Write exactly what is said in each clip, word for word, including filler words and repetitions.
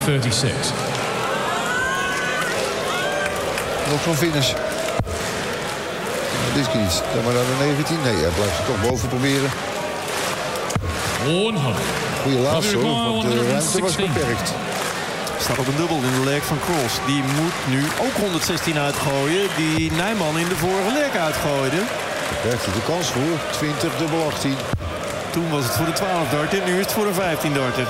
thirty-six. Nog zo'n finish. Dit keer niet. Dan maar naar de negentien. Nee, hij blijft het toch boven proberen. Goeie laatste hoor, want de ruimte was beperkt. Staat op een dubbel in de leg van Cross. Die moet nu ook honderdzestien uitgooien. Die Nijman in de vorige leg uitgooide. Daar krijgt hij de kans voor. twintig, dubbel achttien. Toen was het voor de twaalf darter. Nu is het voor de vijftien darter.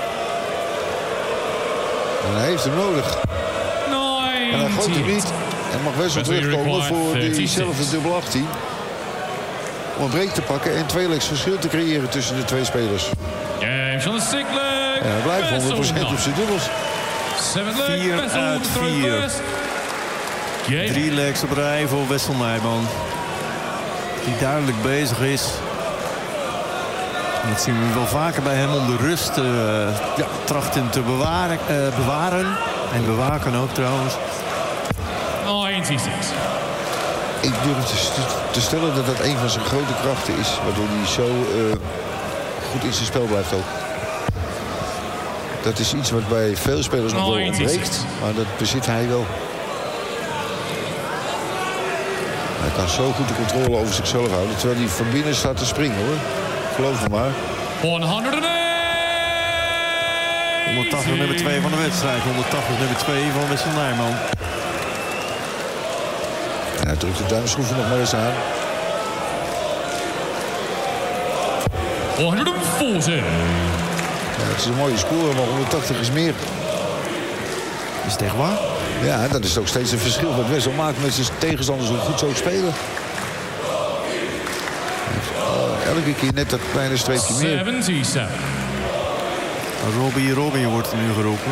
En hij heeft hem nodig. En hij gooit hem niet. En mag best wel terugkomen voor diezelfde dubbel achttien. Om een break te pakken en twee legs verschil te creëren tussen de twee spelers. Games on the sixth leg. En hij blijft honderd procent op zijn dubbels. vier uit vier. Drie legs op rij voor Wessel Nijman. Die duidelijk bezig is. En dat zien we wel vaker bij hem om de rust uh, ja, trachten te bewaren, uh, bewaren. En bewaken ook trouwens. negenenzestig. Ik durf te, te stellen dat dat een van zijn grote krachten is. Waardoor hij zo uh, goed in zijn spel blijft ook. Dat is iets wat bij veel spelers nog wel ontbreekt. Maar dat bezit hij wel. Hij kan zo goed de controle over zichzelf houden. Terwijl hij van binnen staat te springen hoor. Geloof me maar. honderdtachtig nummer twee van de wedstrijd. honderdtachtig nummer twee van Wessel Nijman. En hij drukt de duimschroeven nog maar eens aan. honderdveertig. Ja, het is een mooie score, maar honderdtachtig is meer. Is het echt waar? Ja, dat is ook steeds een verschil wat Wessel maakt met zijn tegenstanders hoe goed ze ook spelen. Elke keer net dat kleine streepje meer. zevenenzeventig. Robbie Robbie wordt er nu geroepen.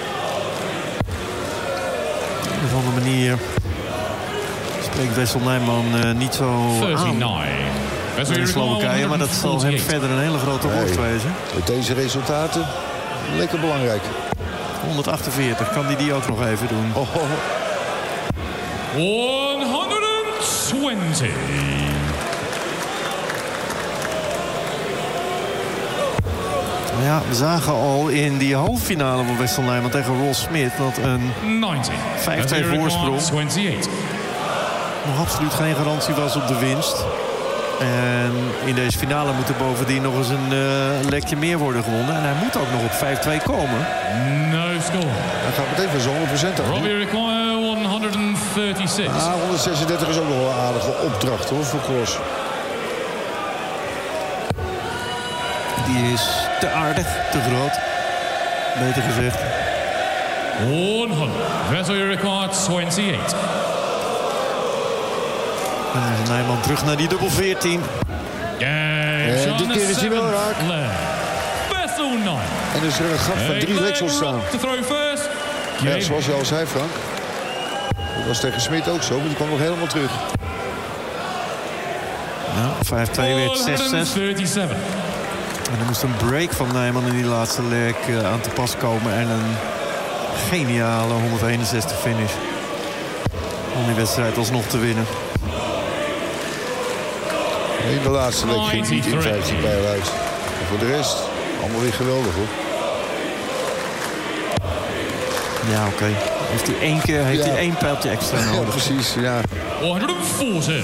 Op een of andere manier spreekt Wessel Nijman uh, niet zo aan in Slowakije, maar dat zal hem verder een hele grote worst nee, wezen. Met deze resultaten, lekker belangrijk. honderdachtenveertig, kan hij die ook nog even doen? Oh, oh. honderdtwintig. Ja, we zagen al in die halve finale van Wessel Nijman tegen Ross Smith dat een vijf twee voorsprong nog absoluut geen garantie was op de winst. En in deze finale moet er bovendien nog eens een uh, lekje meer worden gewonnen. En hij moet ook nog op vijf twee komen. No score. Hij gaat meteen van zo'n honderd procent af. Robbie require honderdzesendertig. Ah, honderdzesendertig is ook nog wel een aardige opdracht hoor voor Cross. Die is te aardig, te groot. Beter gezegd. honderd. Vessel required twenty-eight. En dan is Nijman terug naar die dubbel veertien. En dit keer is hij wel raak. Vessel nine. En dus er een gat van drie legs ontstaan. Ja, zoals je al zei, Frank. Dat was tegen Smit ook zo, maar die kwam nog helemaal terug. Nou, vijf twee werd zes zes. En er moest een break van Nijman in die laatste leg uh, aan te pas komen. En een geniale honderdeenenzestig finish. Om die wedstrijd alsnog te winnen. In de laatste leg ging niet in vijftien pijl uit. En voor de rest, allemaal weer geweldig hoor. Ja, oké. Okay. Heeft hij één keer heeft ja. hij één pijltje extra nodig. Ja, precies, ja. honderdveertig.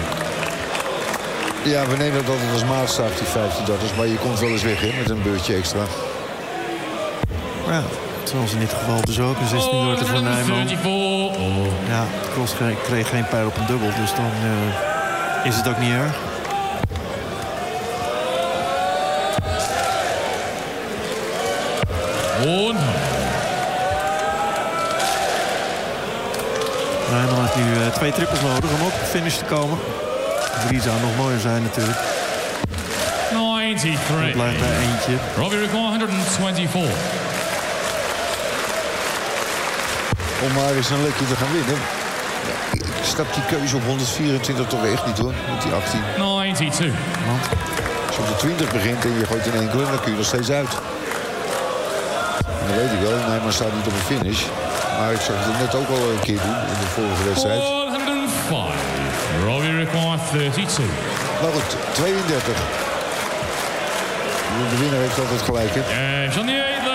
Ja, we nemen dat altijd als maatstaf, die vijftien darters. Maar je komt wel eens weg hè, met een beurtje extra. Ja, zoals in dit geval dus ook. Een zestien darter voor Nijman. Ja, Cross kreeg geen pijl op een dubbel. Dus dan uh, is het ook niet erg. Nijman heeft nu uh, twee trippels nodig om op de finish te komen. Drie zou nog mooier zijn natuurlijk. negenennegentig. Dat blijft bij eentje. Robbie require honderdtwenty-four. Om maar eens een lekje te gaan winnen. Ja, ik snap die keuze op honderdvierentwintig toch echt niet hoor. Met die achttien. negenentwintig. Want als je op de twintig begint en je gooit in één kleur, dan kun je nog steeds uit. En dat weet ik wel. Nee, maar staat niet op een finish. Maar ik zag het net ook al een keer doen in de vorige wedstrijd. honderdvijf. Robbie require thirty-two. Nou goed, tweeëndertig. De winnaar heeft altijd gelijk, hè? James on the eighth